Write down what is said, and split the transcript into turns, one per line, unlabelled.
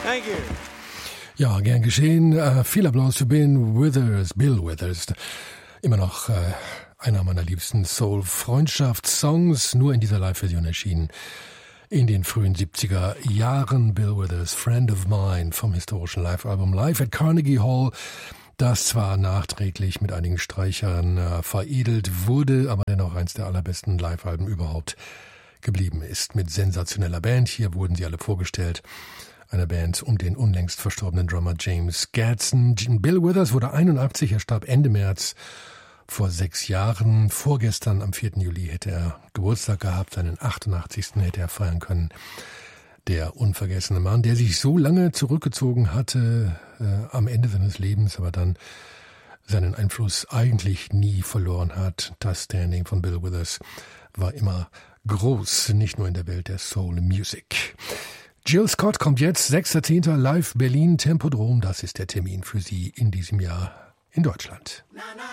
Thank you.
Ja, gern geschehen. Viel Applaus für Bill Withers. Immer noch einer meiner liebsten Soul-Freundschaftssongs, nur in dieser Live-Version erschienen. In den frühen 70er Jahren Bill Withers, Friend of Mine vom historischen Live-Album Live at Carnegie Hall, das zwar nachträglich mit einigen Streichern veredelt wurde, aber dennoch eins der allerbesten Live-Alben überhaupt geblieben ist. Mit sensationeller Band, hier wurden sie alle vorgestellt. Eine Band um den unlängst verstorbenen Drummer James Gadson. Bill Withers wurde 81, er starb Ende März vor 6 Jahren. Vorgestern, am 4. Juli, hätte er Geburtstag gehabt, seinen 88. hätte er feiern können. Der unvergessene Mann, der sich so lange zurückgezogen hatte am Ende seines Lebens, aber dann seinen Einfluss eigentlich nie verloren hat. Das Standing von Bill Withers war immer groß, nicht nur in der Welt der Soul Music. Jill Scott kommt jetzt, 6.10. live Berlin Tempodrom. Das ist der Termin für Sie in diesem Jahr in Deutschland.